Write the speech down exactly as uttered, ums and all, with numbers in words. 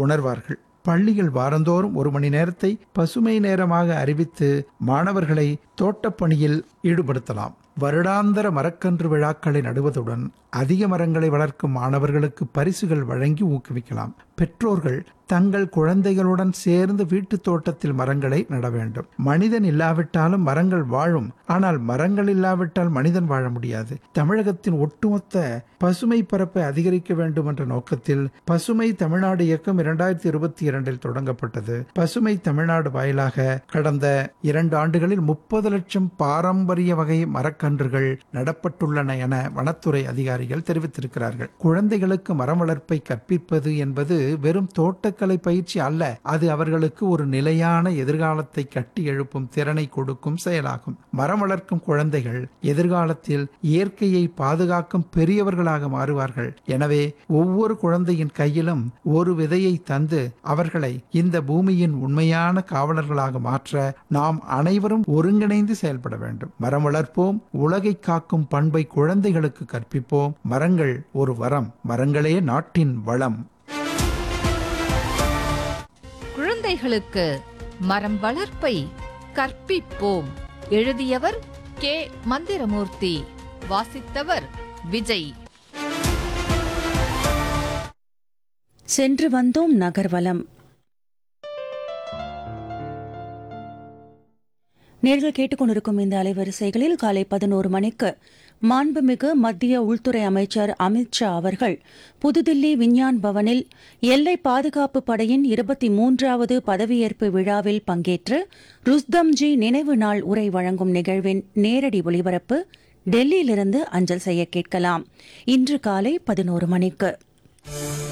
உணர்வார்கள். பள்ளிகள் வாரந்தோறும் ஒரு மணி நேரத்தை பசுமை நேரமாக அறிவித்து மாணவர்களை தோட்டப்பணியில் ஈடுபடுத்தலாம். வருடாந்திர மரக்கன்று விழாக்களை நடுவதுடன் அதிக மரங்களை வளர்க்கும் மாணவர்களுக்கு பரிசுகள் வழங்கி ஊக்குவிக்கலாம். பெற்றோர்கள் தங்கள் குழந்தைகளுடன் சேர்ந்து வீட்டு தோட்டத்தில் மரங்களை நட வேண்டும். மனிதன் இல்லாவிட்டாலும் மரங்கள் வாழும், ஆனால் மரங்கள் இல்லாவிட்டால் மனிதன் வாழ முடியாது. தமிழகத்தின் ஒட்டுமொத்த பசுமை பரப்பை அதிகரிக்க வேண்டும் என்ற நோக்கத்தில் பசுமை தமிழ்நாடு இயக்கம் இரண்டாயிரத்தி இருபத்தி இரண்டில் தொடங்கப்பட்டது. பசுமை தமிழ்நாடு வாயிலாக கடந்த இரண்டு ஆண்டுகளில் முப்பது லட்சம் பாரம்பரிய வகை மரக்கன்றுகள் நடப்பட்டுள்ளன என வனத்துறை அதிகாரிகள் தெரிவித்திருக்கிறார்கள். குழந்தைகளுக்கு மரம் வளர்ப்பை கற்பிப்பது என்பது வெறும் தோட்டக்கலை பயிற்சி அல்ல, அது அவர்களுக்கு ஒரு நிலையான எதிர்காலத்தை கட்டி எழுப்பும் திறனை கொடுக்கும் செயலாகும். மரம் வளர்க்கும் குழந்தைகள் எதிர்காலத்தில் இயற்கையை பாதுகாக்கும் பெரியவர்களாக மாறுவார்கள். எனவே ஒவ்வொரு குழந்தையின் கையிலும் ஒரு விதையை தந்து அவர்களை இந்த பூமியின் உண்மையான காவலர்களாக மாற்ற நாம் அனைவரும் ஒருங்கிணைந்து செயல்பட வேண்டும். மரம் வளர்ப்போம், உலகை காக்கும் பண்பை குழந்தைகளுக்கு கற்பிப்போம். மரங்கள் ஒரு வரம், மரங்களே நாட்டின் வளம். குழந்தைகளுக்கு மரம் வளர்ப்பை கற்பிப்போம். எழுதியவர் கே மந்திரமூர்த்தி, வாசித்தவர் விஜய். சென்று வந்தோம் நகர்வலம். நேர்கள் கேட்டுக்கொண்டிருக்கும் இந்த அலைவரிசைகளில் காலை பதினோரு மணிக்கு மாண்புமிகு மத்திய உள்துறை அமைச்சர் அமித் ஷா அவர்கள் புதுதில்லி விஞ்ஞான் பவனில் எல்லை பாதுகாப்பு படையின் இருபத்தி மூன்றாவது பதவியேற்பு விழாவில் பங்கேற்று ருஸ்தம்ஜி நினைவு நாள் உரை வழங்கும் நிகழ்வின் நேரடி ஒளிபரப்பு டெல்லியிலிருந்து அஞ்சல் செய்ய கேட்கலாம். இன்று காலை பதினோரு மணிக்கு